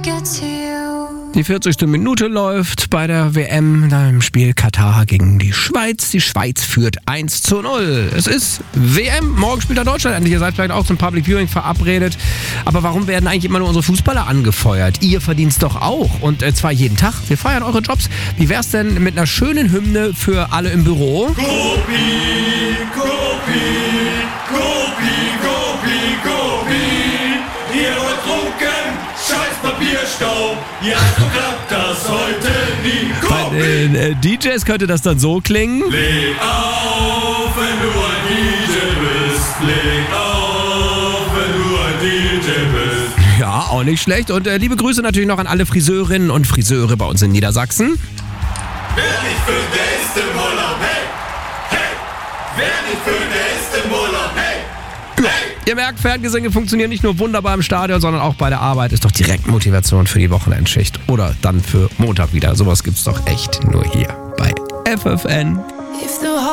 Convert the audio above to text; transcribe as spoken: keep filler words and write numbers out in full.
Die vierzigste Minute läuft bei der W M im Spiel Katar gegen die Schweiz. Die Schweiz führt eins zu null. Es ist W M, morgen spielt da Deutschland endlich. Ihr seid vielleicht auch zum Public Viewing verabredet. Aber warum werden eigentlich immer nur unsere Fußballer angefeuert? Ihr verdient es doch auch. Und äh, zwar jeden Tag. Wir feiern eure Jobs. Wie wär's denn mit einer schönen Hymne für alle im Büro? Kopi, Kopi, Kopi, Kopi, Kopi. Ihr wollt trunken, scheiß Papierstaub. Ja, so klappt das heute nie. Bei den äh, D Js könnte das dann so klingen. Leg auf, wenn du ein D J bist. Leg auf, wenn du ein D J bist. Ja, auch nicht schlecht. Und äh, liebe Grüße natürlich noch an alle Friseurinnen und Friseure bei uns in Niedersachsen. Wer nicht für der ist im Urlaub, hey, hey. Wer nicht für der ist im Urlaub, hey, hey. Ihr merkt, Ferngesänge funktionieren nicht nur wunderbar im Stadion, sondern auch bei der Arbeit. Ist doch direkt Motivation für die Wochenendschicht. Oder dann für Montag wieder. Sowas gibt's doch echt nur hier bei F F N.